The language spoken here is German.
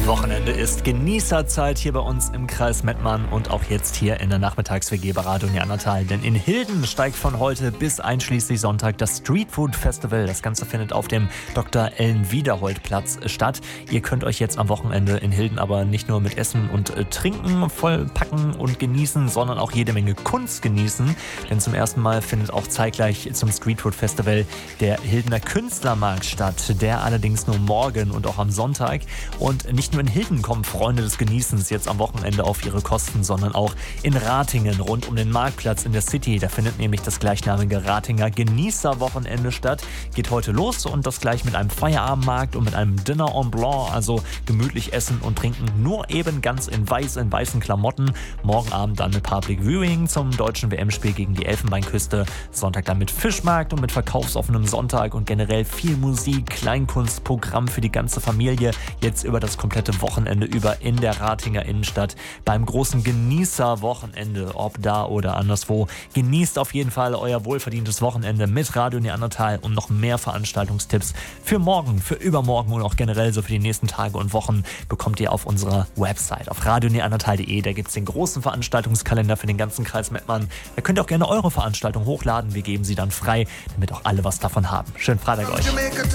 Wochenende ist Genießerzeit hier bei uns im Kreis Mettmann und auch jetzt hier in der Nachmittags-WG bei Radio Neandertal. Denn in Hilden steigt von heute bis einschließlich Sonntag das Streetfood Festival. Das Ganze findet auf dem Dr. Ellen Wiederhold Platz statt. Ihr könnt euch jetzt am Wochenende in Hilden aber nicht nur mit Essen und Trinken vollpacken und genießen, sondern auch jede Menge Kunst genießen. Denn zum ersten Mal findet auch zeitgleich zum Streetfood Festival der Hildener Künstlermarkt statt. Der allerdings nur morgen und auch am Sonntag. Und nicht nur in Hilden kommen Freunde des Genießens jetzt am Wochenende auf ihre Kosten, sondern auch in Ratingen rund um den Marktplatz in der City. Da findet nämlich das gleichnamige Ratinger Genießerwochenende statt. Geht heute los und das gleich mit einem Feierabendmarkt und mit einem Dinner en Blanc, also gemütlich essen und trinken, nur eben ganz in weißen Klamotten. Morgen Abend dann mit Public Viewing zum deutschen WM-Spiel gegen die Elfenbeinküste. Sonntag dann mit Fischmarkt und mit verkaufsoffenem Sonntag und generell viel Musik, Kleinkunstprogramm für die ganze Familie. Jetzt über das komplette Wochenende über in der Ratinger Innenstadt beim großen Genießerwochenende, ob da oder anderswo. Genießt auf jeden Fall euer wohlverdientes Wochenende mit Radio Neandertal und noch mehr Veranstaltungstipps für morgen, für übermorgen und auch generell so für die nächsten Tage und Wochen bekommt ihr auf unserer Website auf radioneandertal.de. Da gibt es den großen Veranstaltungskalender für den ganzen Kreis Mettmann. Da könnt ihr auch gerne eure Veranstaltung hochladen. Wir geben sie dann frei, damit auch alle was davon haben. Schönen Freitag euch.